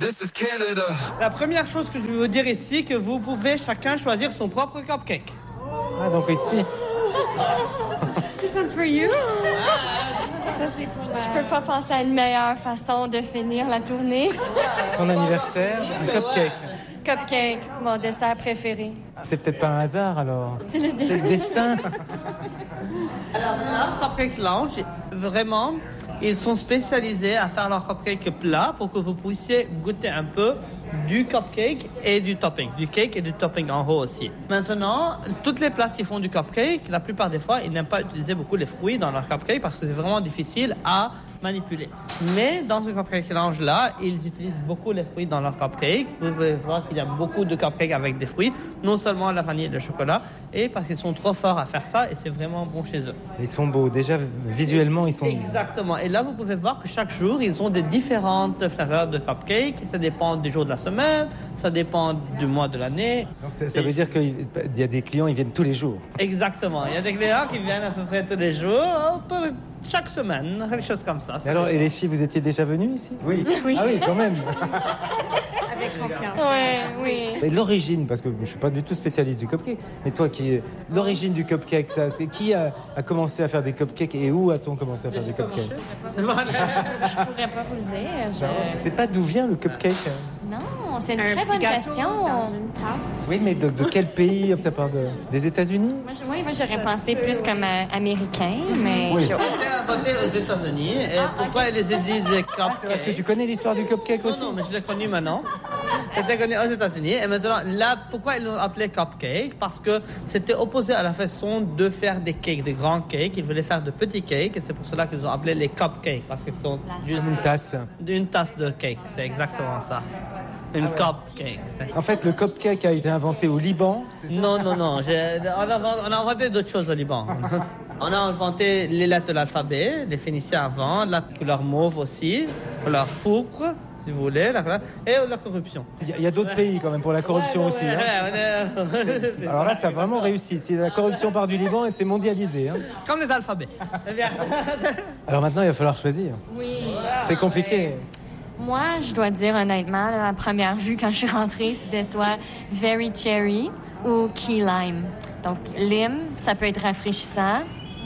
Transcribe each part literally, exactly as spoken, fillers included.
This is Canada. La première chose que je veux vous dire ici, c'est que vous pouvez chacun choisir son propre cupcake. Ah, donc ici. This one's for you. Ça, c'est pour la... Je peux pas penser à une meilleure façon de finir la tournée. Ton anniversaire, un cupcake. Cupcake, mon dessert préféré. C'est peut-être pas un hasard alors. C'est le destin. C'est le destin. Alors là, Cupcake Lounge, vraiment, ils sont spécialisés à faire leur cupcake plat pour que vous puissiez goûter un peu du cupcake et du topping, du cake et du topping en haut aussi. Maintenant, toutes les places qui font du cupcake, la plupart des fois, ils n'aiment pas utiliser beaucoup les fruits dans leur cupcake parce que c'est vraiment difficile à manipuler. Mais dans ce Cupcake Lounge là, ils utilisent beaucoup les fruits dans leur cupcake. Vous pouvez voir qu'il y a beaucoup de cupcakes avec des fruits, non seulement la vanille et le chocolat, et parce qu'ils sont trop forts à faire ça et c'est vraiment bon chez eux. Ils sont beaux, déjà visuellement ils sont... Exactement, et là vous pouvez voir que chaque jour ils ont des différentes flaveurs de cupcake, ça dépend du jour de la semaine, ça dépend du mois de l'année. Donc ça, ça veut dire qu'il y a des clients, ils viennent tous les jours. Exactement, il y a des clients qui viennent à peu près tous les jours, un peu chaque semaine, quelque chose comme ça. Et alors, et les filles, vous étiez déjà venues ici? Oui. Oui. Ah oui, quand même. Avec confiance. Oui, oui. Et l'origine, parce que je suis pas du tout spécialiste du cupcake, mais toi, qui l'origine du cupcake, ça, c'est qui a, a commencé à faire des cupcakes et où a-t-on commencé à faire des cupcakes? Je pourrais pas vous le dire. Je, Je sais pas d'où vient le cupcake. Non, c'est une Un très petit bonne gâteau question. dans une tasse. Oui, mais de, de quel pays? Ça part de, des États-Unis? Moi, je- oui, moi, j'aurais pensé plus comme euh, américain, mais Oui. je- C'était inventé aux États-Unis. Et pourquoi ils les disent des cupcakes? Est-ce que tu connais l'histoire du cupcake Non, aussi? non, mais je l'ai connu maintenant. C'était connu aux États-Unis. Et maintenant, là, pourquoi ils l'ont appelé cupcake? Parce que c'était opposé à la façon de faire des cakes, des grands cakes. Ils voulaient faire de petits cakes. Et c'est pour cela qu'ils ont appelé les cupcakes. Parce qu'ils sont juste Une tasse. une tasse de cake. C'est exactement ça. Une cupcake. c'est- En fait, le cupcake a été inventé au Liban. Non, non, non. J'ai- On a, inventé- on a inventé d'autres choses au Liban. On a inventé les lettres de l'alphabet, les Phéniciens avant, la couleur mauve aussi, couleur pourpre, si vous voulez, la couleur- et la corruption. Il y a, il y a d'autres pays quand même pour la corruption aussi. Ouais, hein. ouais, on est- Alors là, ça a vraiment réussi. Si la corruption part du Liban, et c'est mondialisé. hein. Comme les alphabets. Eh bien, Alors maintenant, il va falloir choisir. oui. C'est compliqué. Moi, je dois dire honnêtement, à la première vue, quand je suis rentrée, c'était soit Very Cherry ou Key Lime. Donc, lime, ça peut être rafraîchissant.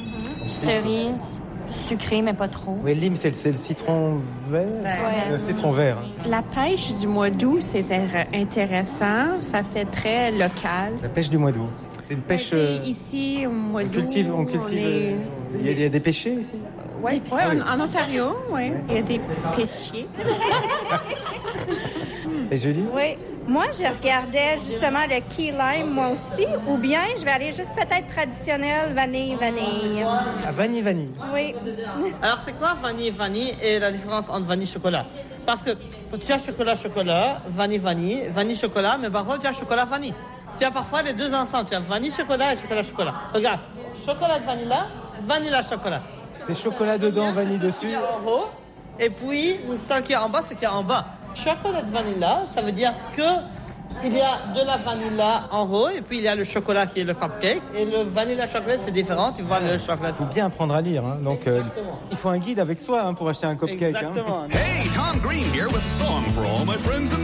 Cerise, sucré, mais pas trop. Oui, lime, c'est le, c'est le citron vert. Ouais. Le citron vert. hein. La pêche du mois d'août, c'est intér- intéressant. Ça fait très local. La pêche du mois d'août. C'est une pêche. Tu sais, euh, ici, au mois on d'août, cultive. On cultive. on est- euh, Il y, a, il y a des pêchers ici. Ouais, ouais, en, en Ontario, oui. Il y a des pêchiers. Et Julie? Oui. Moi, je regardais justement le key lime, moi aussi, ou bien je vais aller juste peut-être traditionnel, vanille, vanille. Ah, vanille, vanille. Oui. alors, c'est quoi vanille, vanille et la différence entre vanille et chocolat? Parce que tu as chocolat, chocolat, vanille, vanille, vanille, chocolat, mais parfois tu as chocolat, vanille. Tu as parfois les deux ensemble. Tu as vanille, chocolat et chocolat, chocolat. Regarde, chocolat, vanille, vanille, chocolat. C'est chocolat dedans, vanille C'est ce dessus. qu'il y a en haut, et puis ce qui est en bas, ce qui est en bas. Chocolat vanilla, ça veut dire que il y a de la vanilla en haut, et puis il y a le chocolat qui est le cupcake, et le vanilla chocolat c'est différent. Tu vois le chocolat. Il faut bien apprendre à lire. hein. Donc, euh, il faut un guide avec soi hein, pour acheter un cupcake. hein. Exactement. Hey, Tom Green here with a song for all my friends in the